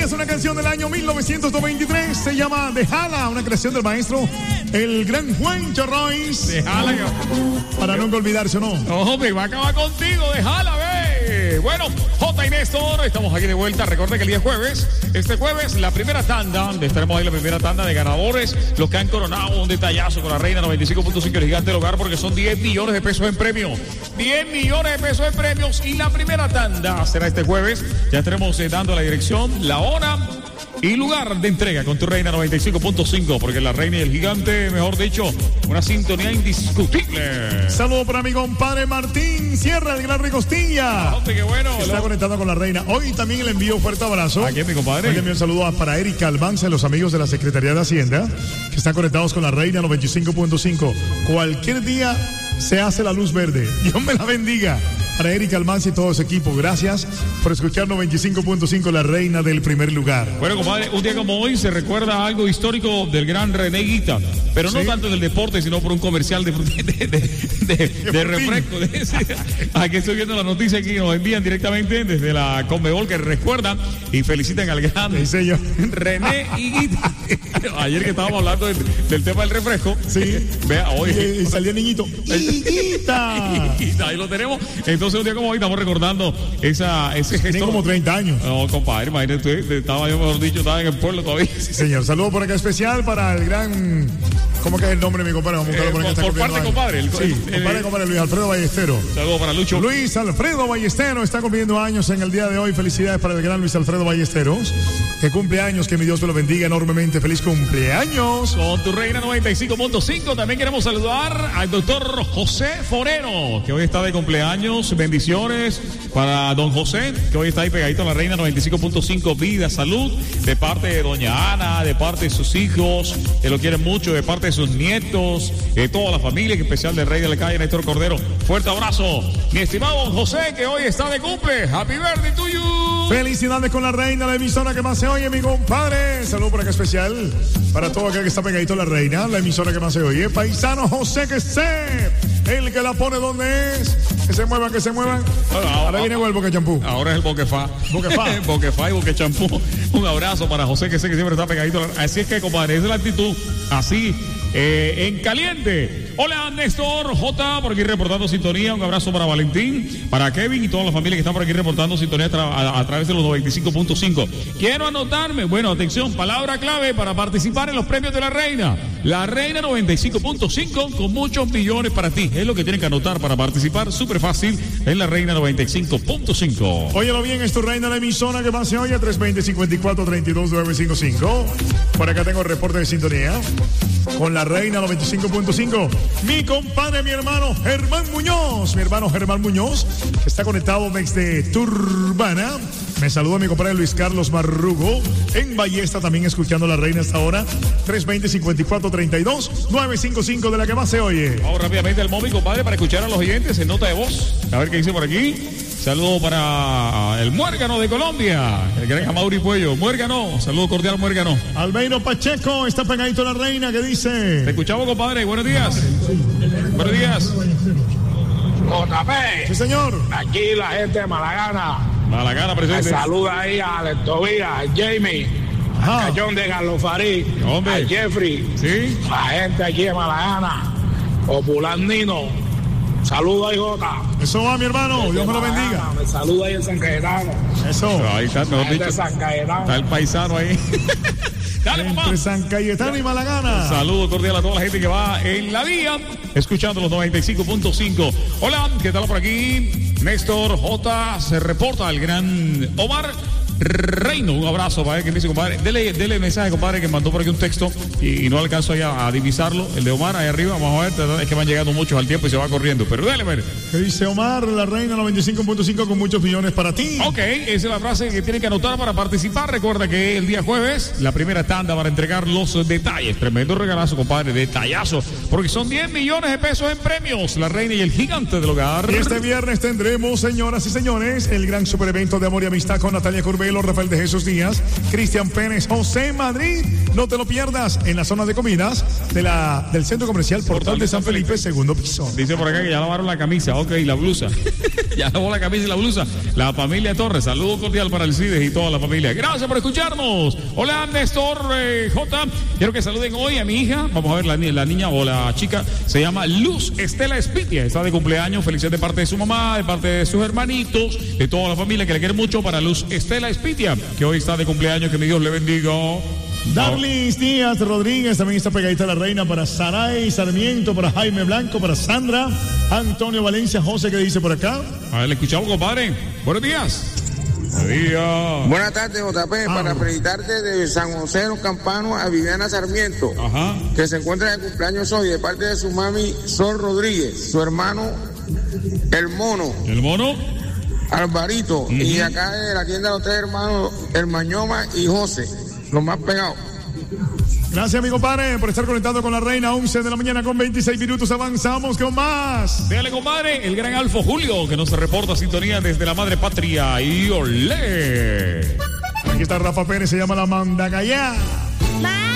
es una canción del año 1993. Se llama Déjala, una creación del maestro, el gran Juancho Royce. Déjala. Para nunca olvidarse, ¿o no? No, me va a acabar contigo, déjala, ve. Bueno, J y Néstor, estamos aquí de vuelta. Recuerden que el día jueves, este jueves, la primera tanda, estaremos ahí la primera tanda de ganadores, los que han coronado un detallazo con la Reina 95.5, el gigante del hogar, porque son 10 millones de pesos en premio. 10 millones de pesos en premios y la primera tanda será este jueves. Ya estaremos dando la dirección, la hora y lugar de entrega con tu Reina 95.5, porque la Reina y el gigante, mejor dicho, una sintonía indiscutible. Saludo para mi compadre Martín Sierra de Gran Ricostilla. Qué bueno. Está conectado con la Reina. Hoy también le envío un fuerte abrazo. ¿A quién, mi compadre? Hoy le envío un saludo para Erika Almanza, los amigos de la Secretaría de Hacienda, que están conectados con la Reina 95.5. Cualquier día se hace la luz verde. Dios me la bendiga. Para Erika Almanza y todo su equipo, gracias por escuchar 95.5, la Reina del primer lugar. Bueno, compadre, un día como hoy se recuerda algo histórico del gran René Guita, pero no tanto del deporte, sino por un comercial de refresco. Aquí estoy viendo la noticia aquí, nos envían directamente desde la Conmebol, que recuerdan y felicitan al gran René Guita. Ayer que estábamos hablando del tema del refresco, vea, hoy y salía el niñito. Ahí lo tenemos. Entonces, un día como hoy estamos recordando ese gesto. Tiene como 30 años. No, compadre, imagínate, estaba yo, mejor dicho, estaba en el pueblo todavía. Sí, señor. Saludos por acá especial para el gran... ¿Cómo que es el nombre de mi compadre? Vamos a buscarlo por acá. Por parte, compadre. Compadre Luis Alfredo Ballestero. Saludos para Lucho. Luis Alfredo Ballestero está cumpliendo años en el día de hoy. Felicidades para el gran Luis Alfredo Ballesteros, que cumple años, que mi Dios te lo bendiga enormemente. Feliz cumpleaños. Con tu Reina 95.5 también queremos saludar al doctor José Forero, que hoy está de cumpleaños. Bendiciones para don José, que hoy está ahí pegadito a la Reina 95.5. Vida, salud, de parte de doña Ana, de parte de sus hijos, que lo quieren mucho, de parte de sus nietos, de toda la familia, en especial del Rey de la Calle, Néstor Cordero. Fuerte abrazo, mi estimado José, que hoy está de cumple. Happy birthday to you. Felicidades con la Reina, la emisora que más se oye, mi compadre. Saludo por acá especial para todo aquel que está pegadito a la Reina, la emisora que más se oye. Paisano José, que sé, el que la pone donde es. Que se muevan, que se muevan. Ahora viene el Boque Champú. Ahora es el Boquefá. Boquefá. Boquefá y Boque Champú. Un abrazo para José, que sé que siempre está pegadito. Así es que, compadre, esa es la actitud. Así, en caliente. Hola, Néstor J, por aquí reportando sintonía. Un abrazo para Valentín, para Kevin y toda la familia que está por aquí reportando sintonía a través de los 95.5. Quiero anotarme. Bueno, atención, palabra clave para participar en los premios de la Reina. La Reina 95.5 con muchos millones para ti. Es lo que tienen que anotar para participar. Súper fácil en la Reina 95.5. Óyelo bien, es tu Reina, la emisora que más se oye. 320-54-32-955. Por acá tengo el reporte de sintonía con la Reina 95.5. Mi compadre, mi hermano Germán Muñoz. Mi hermano Germán Muñoz, que está conectado desde Turbana. Me saluda mi compadre Luis Carlos Marrugo en Ballesta, también escuchando la Reina hasta ahora. 320-54-32-955, de la que más se oye. Vamos rápidamente al móvil, compadre, para escuchar a los oyentes en nota de voz. A ver qué dice por aquí. Saludo para el Muérgano de Colombia, el gran Amauri Puello. Muérgano, saludo cordial, Muérgano. Albeino Pacheco está pegadito a la Reina, ¿qué dice? Te escuchamos, compadre. Buenos días. Buenos días. JP. Sí, señor. Aquí la gente de Malagana. Malagana, presente. Me saluda ahí a Alex Tobías, a Jamie, a Cayón de Carlos Farí, a Jeffrey. Sí. La gente aquí de Malagana. Popular Nino. Saludos ahí, Jota. Eso va, mi hermano. Dios me lo bendiga. Me saluda ahí en San Cayetano. Eso. Ahí está, mejor dicho. San Cayetano. Está el paisano ahí. Dale, entre papá. San Cayetano y Malagana. Saludo cordial a toda la gente que va en la vía, escuchando los 95.5. Hola, ¿qué tal por aquí? Néstor J. Se reporta el gran Omar Reino. Un abrazo para él, que dice, compadre. Dele mensaje, compadre, que mandó por aquí un texto y no alcanzo allá a divisarlo. El de Omar ahí arriba, vamos a ver, es que van llegando muchos al tiempo y se va corriendo. Pero dale, ver. ¿Qué dice Omar? La Reina 95.5 con muchos millones para ti. Ok, esa es la frase que tienen que anotar para participar. Recuerda que el día jueves, la primera tanda para entregar los detalles. Tremendo regalazo, compadre, detallazo. Porque son 10 millones de pesos en premios. La Reina y el gigante del hogar. Y este viernes tendremos, señoras y señores, el gran super evento de amor y amistad con Natalia Curve Velo, Rafael de Jesús Díaz, Cristian Pérez, José Madrid. No te lo pierdas en la zona de comidas del Centro Comercial Portal de San Felipe, segundo piso. Dice por acá que ya lavaron la camisa, ok, la blusa. Ya lavó la camisa y la blusa. La familia Torres, saludo cordial para el CIDES y toda la familia. Gracias por escucharnos. Hola, Néstor J. Quiero que saluden hoy a mi hija. Vamos a ver, la niña o la chica se llama Luz Estela Espitia. Está de cumpleaños. Felicidades de parte de su mamá, de parte de sus hermanitos, de toda la familia que le quiere mucho, para Luz Estela Espitia, que hoy está de cumpleaños. Que mi Dios le bendiga. Darlis Díaz Rodríguez también está pegadita a la reina, para Saray Sarmiento, para Jaime Blanco, para Sandra, Antonio Valencia, José, ¿qué dice por acá? A ver, le escuchamos, compadre. Buenos días. Buenos días. Buenas tardes, JP, para felicitarte de San José de los Campanos a Viviana Sarmiento, que se encuentra de cumpleaños hoy, de parte de su mami Sol Rodríguez, su hermano El Mono. ¿El Mono? Alvarito, y acá de la tienda de los tres hermanos, El Mañoma y José, los más pegados. Gracias, mi compadre, por estar conectado con la reina. 11 de la mañana con 26 minutos. Avanzamos con más. Déjale, compadre, el gran Alfo Julio, que nos reporta sintonía desde la madre patria. Y olé. Aquí está Rafa Pérez, se llama La Mandacayá.